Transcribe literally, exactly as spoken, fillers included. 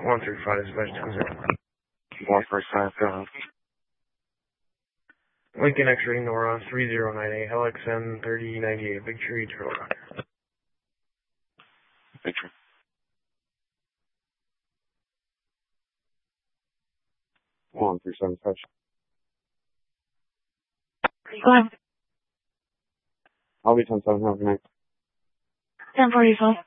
one three five is best to zero. one three five, go ahead. Lincoln X-ray Nora three zero nine eight, L X N thirty ninety-eight, Big Tree, Turtle Rock. Big Tree. one three seven, touch. Go ahead. I'll be ten seven, have a good night. ten forty-five.